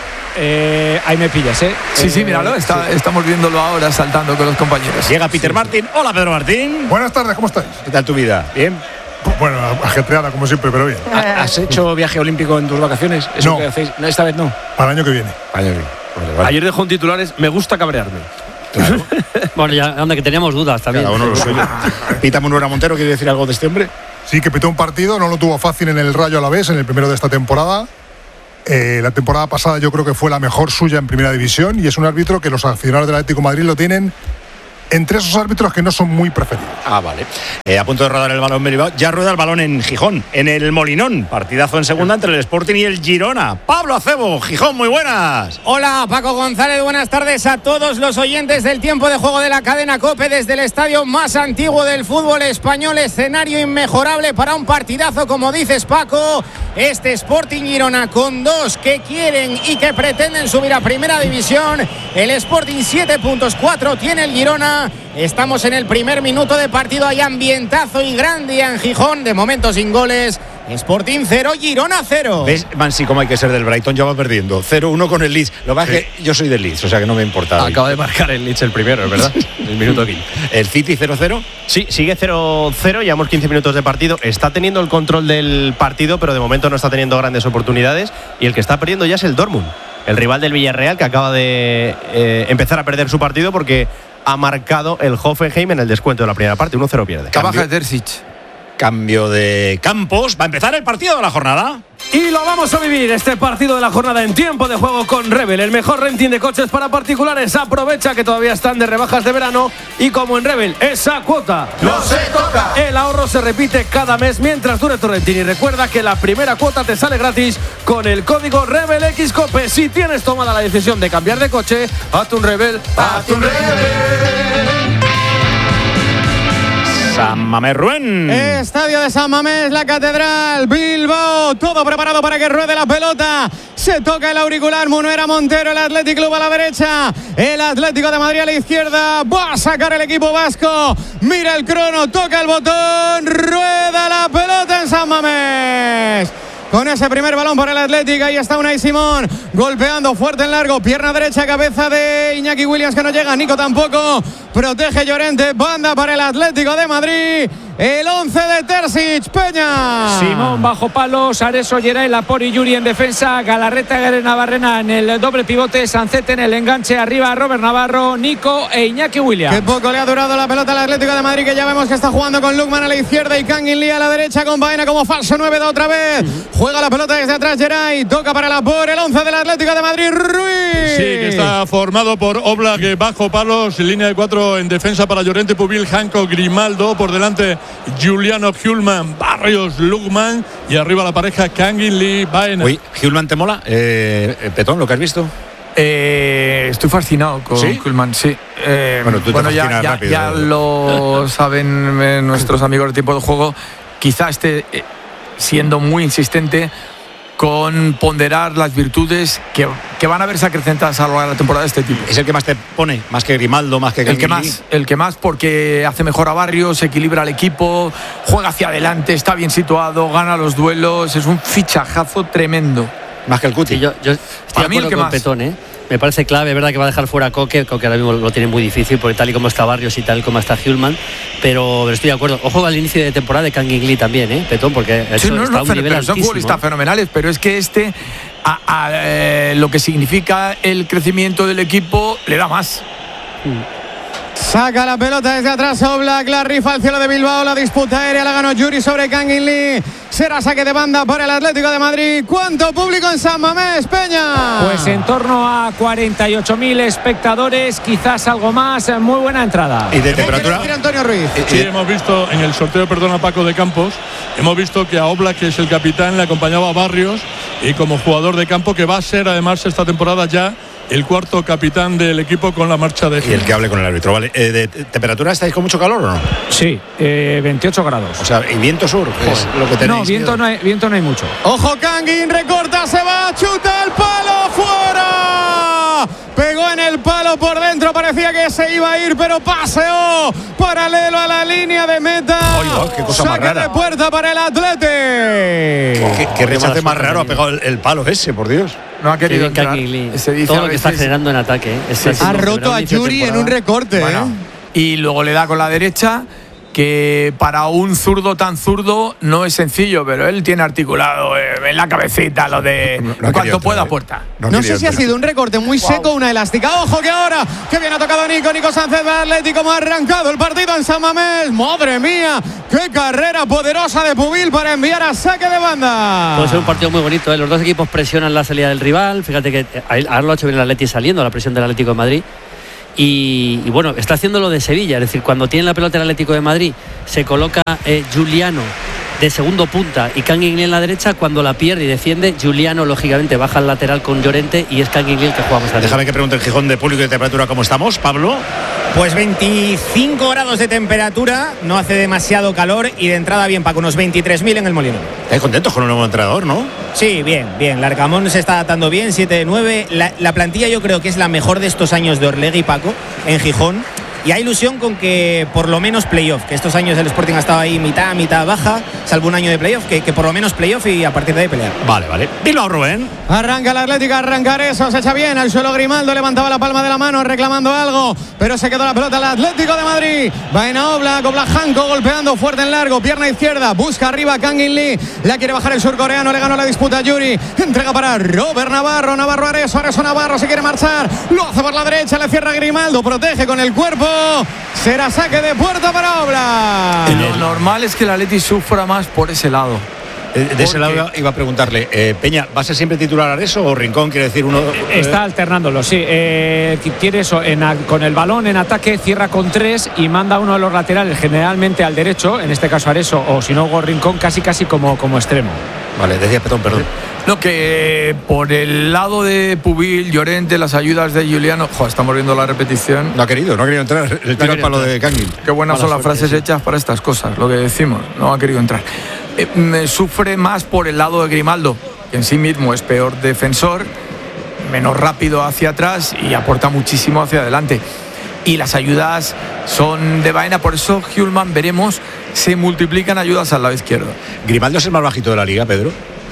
Eh, ahí me pillas, ¿eh? Sí, sí, míralo, está, sí. estamos viéndolo ahora saltando con los compañeros. Llega Peter sí. Martín. Hola, Pedro Martín. Buenas tardes, ¿cómo estáis? ¿Qué tal tu vida? ¿Bien? Bueno, ajetreada como siempre, pero bien. ¿Has hecho viaje olímpico en tus vacaciones? ¿Eso no. que hacéis? No, esta vez no. Para el año que viene. Para el año que viene. Vale, vale. Ayer dejó un titulares, me gusta cabrearme. Claro. Bueno, ya, anda, que teníamos dudas también. Cada uno lo suyo. Pita Munera Montero, ¿quiere decir algo de este hombre? Sí, que pitó un partido, no lo tuvo fácil en el Rayo Alavés, en el primero de esta temporada. Eh, la temporada pasada yo creo que fue la mejor suya en Primera División y es un árbitro que los aficionados del Atlético de Madrid lo tienen entre esos árbitros que no son muy preferidos. Ah, vale. Eh, a punto de rodar el balón Bilbao. Ya rueda el balón en Gijón, en el Molinón. Partidazo en segunda entre el Sporting y el Girona. Pablo Acebo, Gijón, muy buenas. Hola, Paco González, buenas tardes a todos los oyentes del tiempo de juego de la cadena COPE desde el estadio más antiguo del fútbol español. Escenario inmejorable para un partidazo, como dices, Paco. Este Sporting Girona con dos que quieren y que pretenden subir a Primera División. El Sporting siete puntos, cuatro tiene el Girona. Estamos en el primer minuto de partido, hay ambientazo y grande en Gijón, de momento sin goles. Sporting cero, Girona cero. ¿Ves, Mansi, cómo hay que ser del Brighton? Ya va perdiendo. cero uno con el Leeds. Lo que pasa es que yo soy del Leeds, o sea que no me importa. Acaba de marcar el Leeds el primero, es verdad. El minuto quince. ¿El City cero cero? Sí, sigue cero cero, llevamos quince minutos de partido. Está teniendo el control del partido, pero de momento no está teniendo grandes oportunidades. Y el que está perdiendo ya es el Dortmund, el rival del Villarreal, que acaba de eh, empezar a perder su partido porque ha marcado el Hoffenheim en el descuento de la primera parte. uno cero pierde. Baja de Terzic. Cambio de campos. Va a empezar el partido de la jornada. Y lo vamos a vivir, este partido de la jornada en tiempo de juego con Rebel, el mejor renting de coches para particulares. Aprovecha que todavía están de rebajas de verano y como en Rebel, esa cuota no se toca. El ahorro se repite cada mes mientras dure tu renting. Y recuerda que la primera cuota te sale gratis con el código RebelXCOPE. Si tienes tomada la decisión de cambiar de coche, hazte un Rebel, hazte un Rebel. San Mamés Ruén. Estadio de San Mamés, la Catedral, Bilbao, todo preparado para que ruede la pelota. Se toca el auricular, Munera Montero, el Athletic Club a la derecha, el Atlético de Madrid a la izquierda. Va a sacar el equipo vasco. Mira el crono, toca el botón, rueda la pelota en San Mamés. Con ese primer balón para el Atlético, ahí está Unai Simón, golpeando fuerte en largo, pierna derecha, cabeza de Iñaki Williams que no llega, Nico tampoco, protege Llorente, banda para el Atlético de Madrid, el once de Terzic, Peña. Simón bajo palos, Areso, Geray, Lapori, Yuri en defensa, Galarreta, Garena Barrena en el doble pivote, Sancete en el enganche, arriba Robert Navarro, Nico e Iñaki Williams. Qué poco le ha durado la pelota al Atlético de Madrid, que ya vemos que está jugando con Lukman a la izquierda y Kangin Lee a la derecha, con Baena como falso nueve de otra vez. Juega la pelota desde atrás Geray, toca para la por el once del Atlético de Madrid, Ruiz. Sí, que está formado por Oblak bajo palos, línea de cuatro en defensa para Llorente, Pubil, Hancock, Grimaldo, por delante Juliano, Hjulman, Barrios, Lukman y arriba la pareja Kangin Lee, Baena. Uy, ¿Hjulman te mola? Eh, Petón, ¿lo que has visto? Eh, estoy fascinado con ¿Sí? Kuhlman, sí. Eh, bueno, tú bueno te ya, ya, rápido, ya ¿no? lo saben eh, nuestros amigos de Tiempo de Juego. Quizá esté eh, siendo muy insistente con ponderar las virtudes que, que van a verse acrecentadas a lo largo de la temporada de este tipo. ¿Es el que más te pone? ¿Más que Grimaldo, más que El que Kangin Lee? más, el que más porque hace mejor a Barrios, equilibra al equipo, juega hacia adelante, está bien situado, gana los duelos, es un fichajazo tremendo. Más que el Cuti. Sí, yo, yo estoy Para de mí el acuerdo que con más. Petón, ¿eh? Me parece clave, es verdad que va a dejar fuera a Coque, Coque ahora mismo lo tiene muy difícil, porque tal y como está Barrios y tal como está Hjulman, pero, pero estoy de acuerdo. Ojo al inicio de temporada de Kangin Lee también, ¿eh? Petón, porque ha hecho, Sí, no, está no, a un pero nivel son altísimo. futbolistas fenomenales, pero es que este, a, a, eh, lo que significa el crecimiento del equipo, le da más. Saca la pelota desde atrás Oblak, la rifa al cielo de Bilbao, la disputa aérea la ganó Yuri sobre Kangin Lee. Será saque de banda para el Atlético de Madrid. ¿Cuánto público en San Mamés, Peña? Pues en torno a cuarenta y ocho mil espectadores, quizás algo más. Muy buena entrada. ¿Y de temperatura? Antonio Ruiz. Sí, hemos visto en el sorteo, perdona Paco, de Campos, hemos visto que a Oblak, que es el capitán, le acompañaba a Barrios y como jugador de campo, que va a ser además esta temporada ya el cuarto capitán del equipo con la marcha de Y el que hable con el árbitro, ¿vale? Eh, ¿De temperatura estáis con mucho calor o no? Sí, eh, veintiocho grados. O sea, ¿y viento sur? Es lo que tenéis. No, viento no, hay, viento no hay mucho. Ojo, Kangin, recorta, se va, chuta el palo, fuera. Pegó en el palo por dentro, parecía que se iba a ir, pero paseó paralelo a la línea de meta. Ay, oh, qué cosa más Saque rara. de puerta para el Atleti. ¿Qué, qué rechace más raro ha pegado el, el palo ese, por Dios? No ha Qué querido bien entrar. Kangin Lee. Se dice Todo a lo que está veces- generando en ataque, ¿eh? Es Sí, así, Ha ¿no? roto Pero a inicio de Yuri en temporada. un recorte. Bueno, ¿eh? y luego le da con la derecha, que para un zurdo tan zurdo no es sencillo, pero él tiene articulado eh, en la cabecita lo de No- no ha en querido cuanto pueda entrar, puerta. No, No quería sé si ha entrar. sido un recorte muy seco o una elástica. Ojo que ahora, que bien ha tocado Nico, Nico Sánchez de Atlético, como ha arrancado el partido en San Mamés. Madre mía, qué carrera poderosa de Pubil para enviar a saque de banda. Puede ser un partido muy bonito, ¿eh? Los dos equipos presionan la salida del rival. Fíjate que eh, ahora lo ha hecho bien el Atleti saliendo, la presión del Atlético de Madrid. Y, y bueno, está haciendo lo de Sevilla, es decir, cuando tiene la pelota el Atlético de Madrid, se coloca eh, Giuliano de segundo punta y Kangin Lee en la derecha. Cuando la pierde y defiende, Giuliano lógicamente baja al lateral con Llorente y es Kangin Lee el que juega más arriba. Déjame que pregunte el Gijón de público y de temperatura cómo estamos, Pablo. Pues veinticinco grados de temperatura, no hace demasiado calor y de entrada bien, Paco, unos veintitrés mil en el Molino. Estáis contentos con un nuevo entrenador, ¿no? Sí, bien, bien. Larcamón se está adaptando bien, siete de nueve. La, la plantilla yo creo que es la mejor de estos años de Orlegui, Paco, en Gijón. Y hay ilusión con que por lo menos playoff, que estos años el Sporting ha estado ahí mitad, mitad baja, salvo un año de playoff, que, que por lo menos playoff y a partir de ahí pelear. Vale, vale. Dilo, Rubén. Arranca el Atlético, arrancar eso, se echa bien al suelo Grimaldo, levantaba la palma de la mano reclamando algo, pero se quedó la pelota el Atlético de Madrid. Va en Oblak, Oblak Janko golpeando fuerte en largo, pierna izquierda, busca arriba Kangin Lee, la quiere bajar el surcoreano, le ganó la disputa a Yuri, entrega para Robert Navarro, Navarro Areso, Areso Navarro se quiere marchar, lo hace por la derecha, le cierra Grimaldo, protege con el cuerpo, será saque de puerta para Oblak. Lo normal es que el Atleti sufra más por ese lado. De, de ese lado iba a preguntarle, eh, Peña, ¿va a ser siempre titular Areso o Rincón? Quiere decir uno. eh, Está alternándolo, sí. Eh, quiere eso, en a- con el balón en ataque, cierra con tres y manda a uno de los laterales, generalmente al derecho, en este caso Areso, o si no, Rincón, casi casi como, como extremo. Vale, decía Petón, perdón. No, que por el lado de Pubil, Llorente, las ayudas de Giuliano. Jo, estamos viendo la repetición. No ha querido, no ha querido entrar. El tiro al palo de Kangin. Qué buenas Mala son las suerte, frases sí. hechas para estas cosas, lo que decimos. No ha querido entrar. Eh, me sufre más por el lado de Grimaldo, que en sí mismo es peor defensor, menos rápido hacia atrás y aporta muchísimo hacia adelante. Y las ayudas son de vaina, por eso Hjulman, veremos, se multiplican ayudas al lado izquierdo. ¿Grimaldo es el más bajito de la liga, Pedro?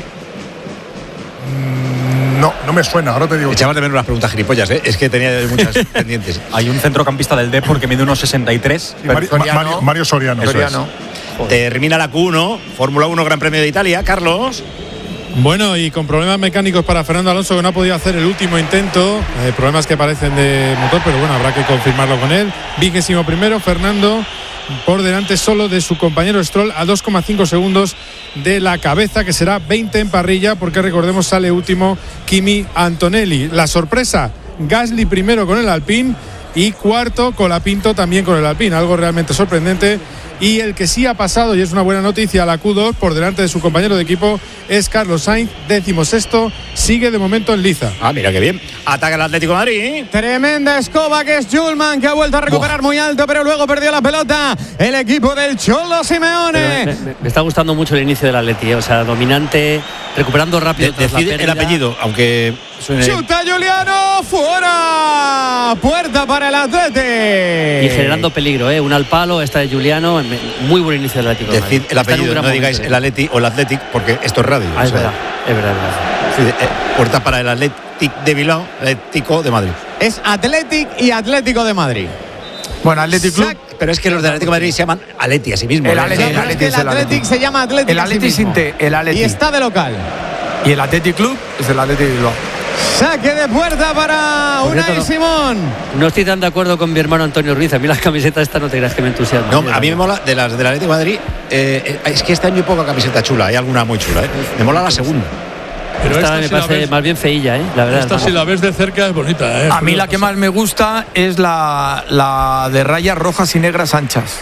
No, no me suena, ahora te digo. Echaba de menos las preguntas gilipollas, ¿eh? Es que tenía muchas pendientes. Hay un centrocampista del Depor que mide unos sesenta y tres. Sí, Mario, Mario, Mario Soriano. Eso es. Termina la Q uno, Fórmula uno, Gran Premio de Italia. Carlos. Bueno, y con problemas mecánicos para Fernando Alonso, que no ha podido hacer el último intento. Eh, problemas que parecen de motor, pero bueno, habrá que confirmarlo con él. Vigésimo primero, Fernando, por delante solo de su compañero Stroll, a dos coma cinco segundos de la cabeza, que será veinte en parrilla, porque recordemos sale último Kimi Antonelli. La sorpresa, Gasly primero con el Alpine y cuarto Colapinto también con el Alpine, algo realmente sorprendente. Y el que sí ha pasado, y es una buena noticia, a la Q dos por delante de su compañero de equipo es Carlos Sainz, décimo sexto, sigue de momento en liza. Ah, mira qué bien. Ataca el Atlético de Madrid. ¿eh? Tremenda escoba que es Julman, que ha vuelto a recuperar Buah. muy alto, pero luego perdió la pelota el equipo del Cholo Simeone. Me, me, me está gustando mucho el inicio del Atleti, o sea, dominante, recuperando rápido. De, decide el apellido, aunque suene... ¡Chuta Juliano! ¡Fuera! Puerta para el Atleti. Y generando peligro, ¿eh? Un al palo, esta de Juliano, muy buen inicio del Atlético. Decid el apellido, no digáis el Atleti o el Athletic, porque esto es radio. Ah, es, verdad, es verdad, es verdad. Sí, eh, puerta para el Athletic de Bilbao, Atlético de Madrid. Es Athletic y Atlético de Madrid. Bueno, Athletic Club. Pero es que los del Atlético de Madrid se llaman Atleti a sí mismos. El Athletic, no, es que el Athletic se llama Athletic. El Athletic Sinte, el Athletic. Y está de local. Y el Athletic Club es el Athletic Bilbao. Saque de puerta para Unai no, Simón. No estoy tan de acuerdo con mi hermano Antonio Ruiz. A mí las camisetas estas no te creas que me entusiasman. No, a mí me mola de las del Atlético de Madrid. Eh, es que este año hay poca camiseta chula. Hay alguna muy chula. ¿eh? Me mola la segunda. Pero esta, esta me si parece ves, más bien feilla, ¿eh? La verdad. Esta, si la ves de cerca, es bonita, ¿eh? A mí la que más me gusta es la, la de rayas rojas y negras anchas.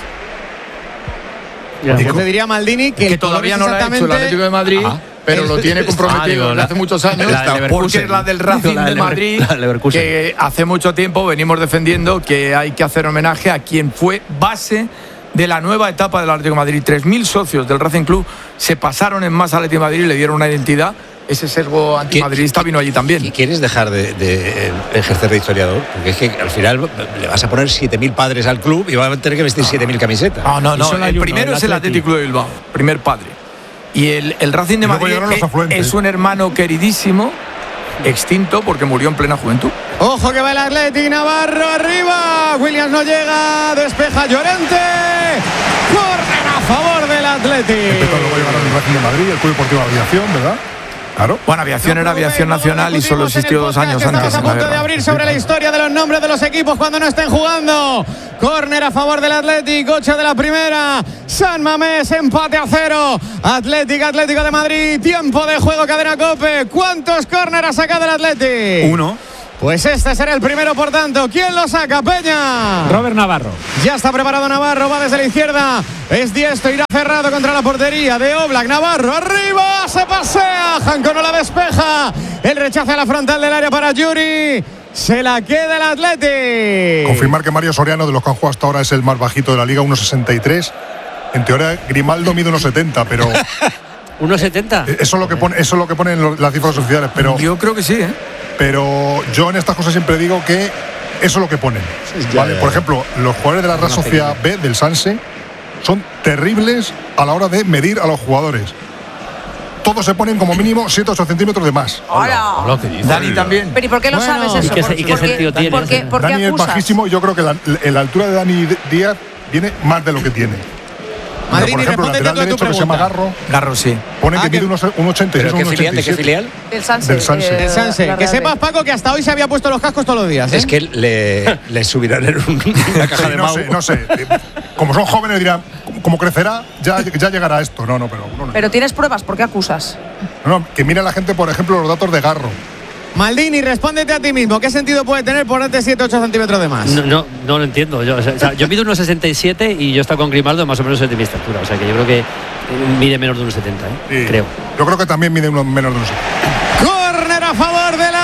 Ya. Yo te diría Maldini que, que todavía no la ha hecho el Atlético de Madrid. Ajá. Pero lo tiene comprometido desde hace muchos años, porque es la del Racing de Madrid, que hace mucho tiempo venimos defendiendo que hay que hacer homenaje a quien fue base de la nueva etapa del Atlético de Madrid. tres mil socios del Racing Club se pasaron en más al Atlético de Madrid y le dieron una identidad. Ese sesgo antimadridista vino allí también. ¿Y quieres dejar de, de ejercer de historiador? Porque es que al final le vas a poner siete mil padres al club y van a tener que vestir siete mil camisetas. No, no, no. El primero es el Atlético Club de Bilbao, primer padre. Y el, el Racing de Madrid es un hermano queridísimo, extinto porque murió en plena juventud. Ojo que va el Athletic, Navarro arriba. Williams no llega, despeja Llorente. Corren a favor del Athletic. Empezó luego llegaron el Racing de Madrid, el Club Deportivo de Aviación, ¿verdad? Claro. Bueno, aviación era aviación nacional y solo existió dos años antes. Estamos a punto de abrir sobre la historia de los nombres de los equipos cuando no estén jugando. Córner a favor del Athletic, ocho de la primera. San Mamés, empate a cero. Athletic, Atlético de Madrid. Tiempo de juego, cadena COPE. ¿Cuántos córner ha sacado el Athletic? Uno. Pues este será el primero, por tanto. ¿Quién lo saca, Peña? Robert Navarro. Ya está preparado Navarro, va desde la izquierda. Es diestro, irá cerrado contra la portería de Oblak. Navarro, arriba, se pasea. Janko no la despeja. El rechace a la frontal del área para Yuri. Se la queda el Athletic. Confirmar que Mario Soriano, de los que han jugado hasta ahora, es el más bajito de la liga, uno sesenta y tres. En teoría, Grimaldo mide uno setenta, pero... ¿uno setenta? Eso es lo que pone, eso es lo que ponen las cifras oficiales, pero... Yo creo que sí, ¿eh? Pero yo en estas cosas siempre digo que eso es lo que ponen. ¿Vale? Por ejemplo, los jugadores de la Real Sociedad B del Sanse son terribles a la hora de medir a los jugadores. Todos se ponen como mínimo siete o ocho centímetros de más. Hola. Hola, Dani también. Pero ¿y por qué lo bueno, sabes eso? ¿Y qué, ¿y qué sentido tiene? ¿Por qué, por qué Dani acusas? es bajísimo. Yo creo que la, la altura de Dani Díaz viene más de lo que tiene. Madrid, por ejemplo, el lateral derecho que se llama Garro, Garro, sí. pone Ah, que que- mide un ochenta y seis. ¿Pero qué filial? ¿De qué filial? Del Sanse. Del Sanse. eh, Del Sanse. la Que Real sepas, Paco, que hasta hoy se había puesto los cascos todos los días, ¿eh? Es que le, le subirán en un- una caja Sí, de no Mau. sé, no sé. Eh, Como son jóvenes dirán, como crecerá, ya, ya llegará esto. No, no, pero no, no. Pero tienes pruebas, ¿por qué acusas? No, que mira la gente, por ejemplo, los datos de Garro. Maldini, respóndete a ti mismo. ¿Qué sentido puede tener ponerte siete o ocho centímetros de más? No, no, no lo entiendo. Yo, o sea, yo mido uno sesenta y siete y yo estoy con Grimaldo más o menos de mi estatura. O sea que yo creo que eh, mide menos de uno setenta, ¿eh? Sí. Creo. Yo creo que también mide uno menos de unos setenta. Córner a favor del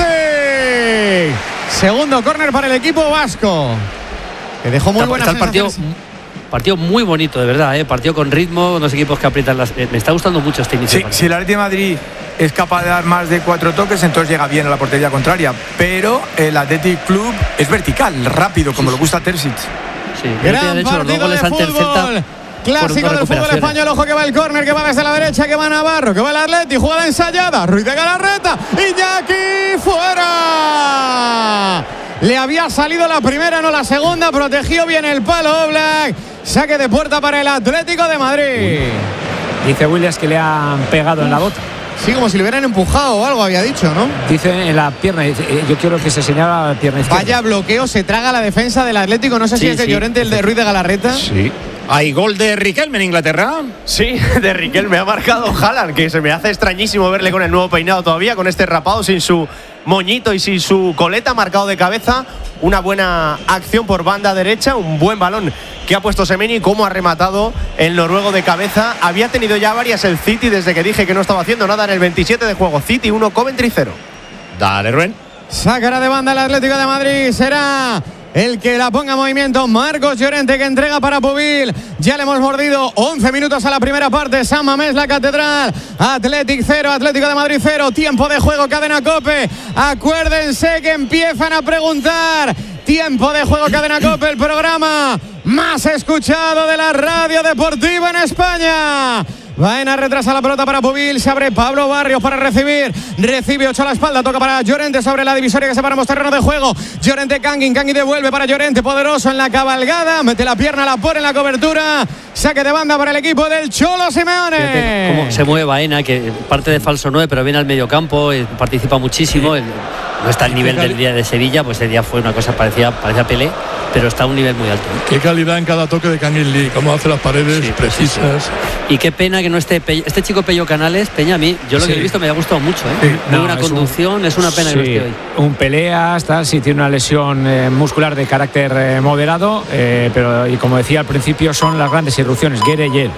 Athletic. Segundo córner para el equipo vasco. Que dejó muy Está, buenas está el partido, sensaciones. partido muy bonito, de verdad, ¿eh? Partido con ritmo, unos equipos que aprietan las. Me está gustando mucho este inicio. Sí, si el Atlético de Madrid es capaz de dar más de cuatro toques, entonces llega bien a la portería contraria. Pero el Athletic Club es vertical, rápido, como le gusta a Terzic. Sí, Gran de hecho, los partido goles de ante el fútbol. Celta. Clásico del fútbol recuperaciones. español. Ojo que va el córner, que va desde la derecha, que va Navarro, que va el Athletic, jugada ensayada, Ruiz de Galarreta, Iñaki fuera. Le había salido la primera, no la segunda, protegió bien el palo Oblak. Saque de puerta para el Atlético de Madrid. Dice Williams que le han pegado en la bota. Sí, como si le hubieran empujado o algo, había dicho, ¿no? Dice en la pierna. Dice, eh, yo quiero que se señala la pierna izquierda. Vaya bloqueo, se traga la defensa del Atlético. No sé si Sí, es de sí. Llorente, el de Ruiz de Galarreta. Sí. ¿Hay gol de Riquelme en Inglaterra? Sí, de Riquelme ha marcado Haaland, que se me hace extrañísimo verle con el nuevo peinado todavía, con este rapado, sin su moñito y sin su coleta, marcado de cabeza. Una buena acción por banda derecha, un buen balón que ha puesto Semeni, como ha rematado el noruego de cabeza. Había tenido ya varias el City desde que dije que no estaba haciendo nada en el veintisiete de juego. City uno, Coventry cero. Dale, Rubén. Sacará de banda el Atlético de Madrid. Será el que la ponga en movimiento Marcos Llorente, que entrega para Pubil. Ya le hemos mordido once minutos a la primera parte. San Mamés, la Catedral. Athletic cero, Atlético de Madrid cero. Tiempo de juego, Cadena COPE. Acuérdense que empiezan a preguntar. Tiempo de juego, Cadena COPE, el programa más escuchado de la radio deportiva en España. Baena retrasa la pelota para Pubil. Se abre Pablo Barrios para recibir. Recibe ocho a la espalda. Toca para Llorente sobre la divisoria que separamos terreno de juego. Llorente, Kangin. Kangin devuelve para Llorente. Poderoso en la cabalgada. Mete la pierna, la pone en la cobertura. Saque de banda para el equipo del Cholo Simeone. Fíjate cómo se mueve Baena, que parte de falso nueve, pero viene al medio campo. Participa muchísimo. Sí. No está al nivel del día de Sevilla, pues el día fue una cosa parecía, parecía Pelé, pero está a un nivel muy alto. Qué calidad en cada toque de Kangin Lee, cómo hace las paredes sí, precisas. Sí, sí. Y qué pena que no esté Pe este chico Pello Canales, Peña, a mí, yo lo sí. que he visto me ha gustado mucho, ¿eh? Sí. Muy no, buena es conducción, un, es una pena sí, que no esté hoy. Un pelea, está, sí tiene una lesión eh, muscular de carácter eh, moderado, eh, pero y como decía al principio son las grandes irrupciones, Guere y él.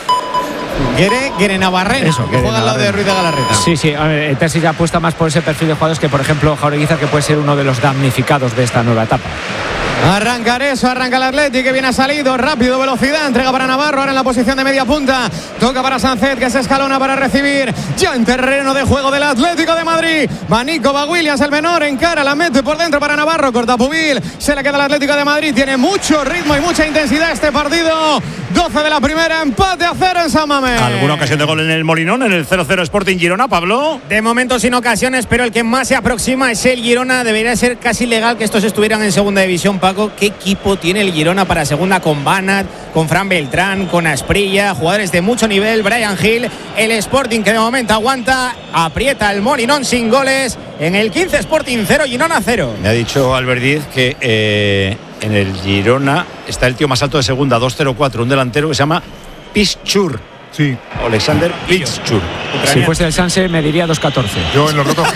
Guere, Guere Navarrena, Eso, que juega al lado de Ruiz de Galarreta. Sí, sí, el Terzi ya apuesta más por ese perfil de jugadores que, por ejemplo, Jaureguizar, que puede ser uno de los damnificados de esta nueva etapa. Arrancar eso, arranca el Atlético, que viene ha salido, rápido, velocidad, entrega para Navarro, ahora en la posición de media punta, toca para Sánchez, que se escalona para recibir, ya en terreno de juego del Atlético de Madrid, va Nico, va Williams, el menor, encara, la mete por dentro para Navarro, corta Pubil, se le queda el Atlético de Madrid, tiene mucho ritmo y mucha intensidad este partido, doce de la primera, empate a cero en San Mamés. ¿Alguna ocasión de gol en el Molinón, en el cero cero Sporting Girona, Pablo? De momento sin ocasiones, pero el que más se aproxima es el Girona, debería ser casi legal que estos estuvieran en segunda división, Paco. ¿Qué equipo tiene el Girona para segunda con Banat, con Fran Beltrán, con Asprilla, jugadores de mucho nivel, Brian Hill, el Sporting que de momento aguanta, aprieta el Molinón sin goles, en el quince Sporting cero, Girona cero. Me ha dicho Albert Díez que eh, en el Girona está el tío más alto de segunda, dos cero cuatro, un delantero que se llama Pischur. Sí. Alexander Pischur. Si fuese el Sanse me diría dos catorce. Yo en los rotos.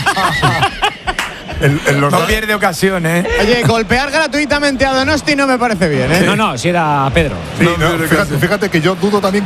El, el no pierde ocasión, ¿eh? Oye, golpear gratuitamente a Donosti no me parece bien, ¿eh? No, no, si era Pedro. Sí, no, fíjate, fíjate que yo dudo también